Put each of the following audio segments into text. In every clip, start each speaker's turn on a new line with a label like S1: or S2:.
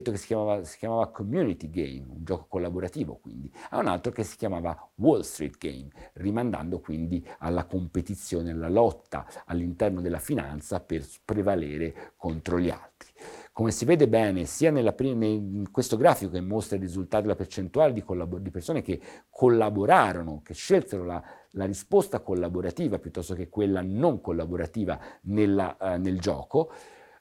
S1: che si chiamava Community Game, un gioco collaborativo quindi, a un altro che si chiamava Wall Street Game, rimandando quindi alla competizione, alla lotta all'interno della finanza per prevalere contro gli altri. Come si vede bene sia in questo grafico che mostra i risultati della percentuale di persone che collaborarono, che scelsero la risposta collaborativa piuttosto che quella non collaborativa nel gioco,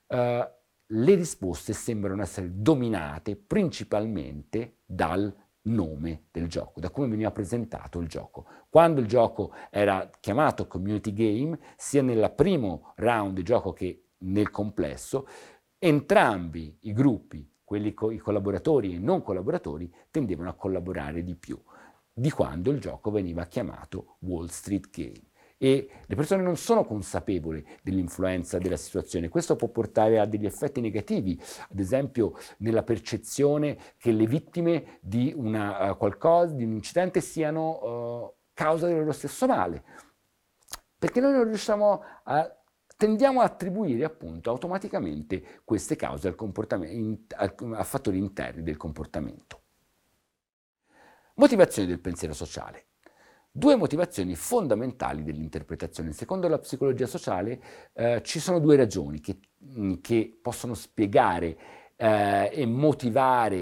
S1: le risposte sembrano essere dominate principalmente dal nome del gioco, da come veniva presentato il gioco. Quando il gioco era chiamato Community Game, sia nel primo round di gioco che nel complesso, entrambi i gruppi, i collaboratori e i non collaboratori, tendevano a collaborare di più di quando il gioco veniva chiamato Wall Street Game. E le persone non sono consapevoli dell'influenza della situazione. Questo può portare a degli effetti negativi, ad esempio nella percezione che le vittime di di un incidente siano causa del loro stesso male, perché noi non riusciamo tendiamo a attribuire appunto automaticamente queste cause a fattori interni del comportamento. Motivazioni del pensiero sociale. Due motivazioni fondamentali dell'interpretazione. Secondo la psicologia sociale ci sono due ragioni che possono spiegare e motivare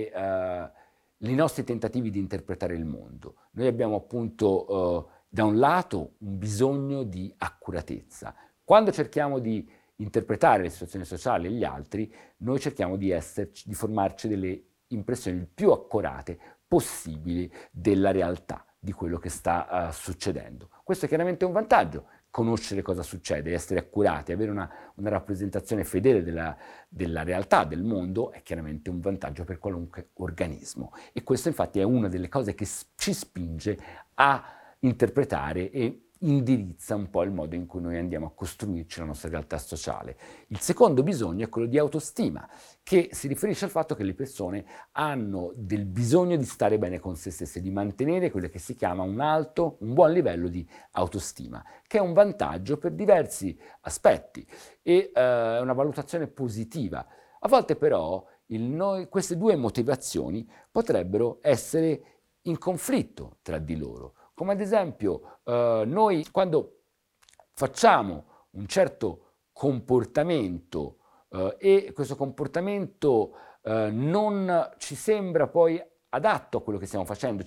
S1: i nostri tentativi di interpretare il mondo. Noi abbiamo appunto da un lato un bisogno di accuratezza. Quando cerchiamo di interpretare le situazioni sociali e gli altri, noi cerchiamo di formarci delle impressioni il più accurate possibili della realtà, di quello che sta succedendo. Questo è chiaramente un vantaggio, conoscere cosa succede, essere accurati, avere una rappresentazione fedele della realtà, del mondo, è chiaramente un vantaggio per qualunque organismo. E questo infatti è una delle cose che ci spinge a interpretare e indirizza un po' il modo in cui noi andiamo a costruirci la nostra realtà sociale. Il secondo bisogno è quello di autostima, che si riferisce al fatto che le persone hanno del bisogno di stare bene con se stesse, di mantenere quello che si chiama un buon livello di autostima, che è un vantaggio per diversi aspetti e una valutazione positiva. A volte però queste due motivazioni potrebbero essere in conflitto tra di loro. Come ad esempio noi quando facciamo un certo comportamento e questo comportamento non ci sembra poi adatto a quello che stiamo facendo,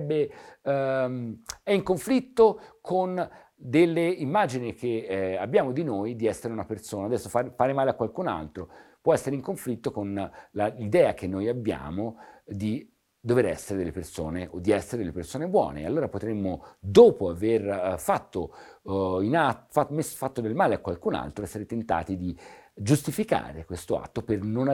S1: è in conflitto con delle immagini che abbiamo di noi di essere una persona. Adesso fare male a qualcun altro può essere in conflitto con l'idea che noi abbiamo di dover essere delle persone o di essere delle persone buone. Allora potremmo, dopo aver fatto del male a qualcun altro, essere tentati di giustificare questo atto per non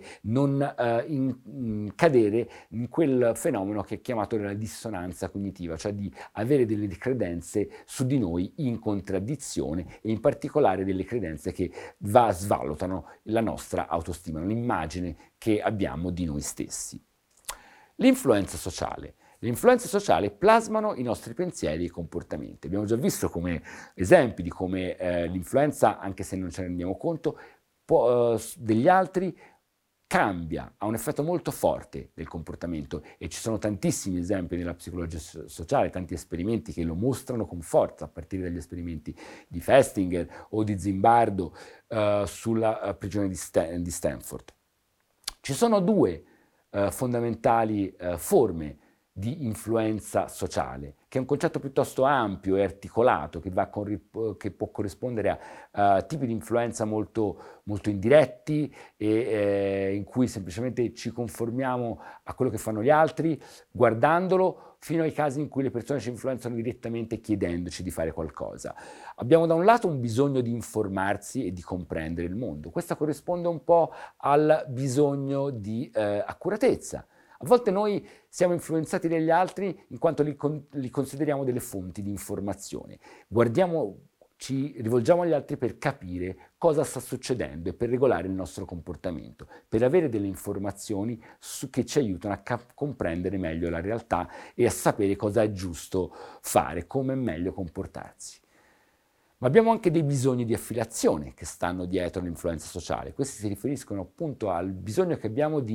S1: cadere in quel fenomeno che è chiamato la dissonanza cognitiva, cioè di avere delle credenze su di noi in contraddizione e in particolare delle credenze che svalutano la nostra autostima, l'immagine che abbiamo di noi stessi. L'influenza sociale. Le influenze sociali plasmano i nostri pensieri e comportamenti. Abbiamo già visto come esempi di come l'influenza, anche se non ce ne rendiamo conto, degli altri cambia, ha un effetto molto forte del comportamento e ci sono tantissimi esempi nella psicologia sociale, tanti esperimenti che lo mostrano con forza, a partire dagli esperimenti di Festinger o di Zimbardo sulla prigione di Stanford. Ci sono due fondamentali forme di influenza sociale, che è un concetto piuttosto ampio e articolato, che può corrispondere a tipi di influenza molto, molto indiretti e in cui semplicemente ci conformiamo a quello che fanno gli altri, guardandolo, fino ai casi in cui le persone ci influenzano direttamente chiedendoci di fare qualcosa. Abbiamo da un lato un bisogno di informarsi e di comprendere il mondo. Questo corrisponde un po' al bisogno di accuratezza. A volte noi siamo influenzati dagli altri in quanto li consideriamo delle fonti di informazione. Ci rivolgiamo agli altri per capire cosa sta succedendo e per regolare il nostro comportamento, per avere delle informazioni che ci aiutano a comprendere meglio la realtà e a sapere cosa è giusto fare, come è meglio comportarsi. Ma abbiamo anche dei bisogni di affiliazione che stanno dietro l'influenza sociale. Questi si riferiscono appunto al bisogno che abbiamo di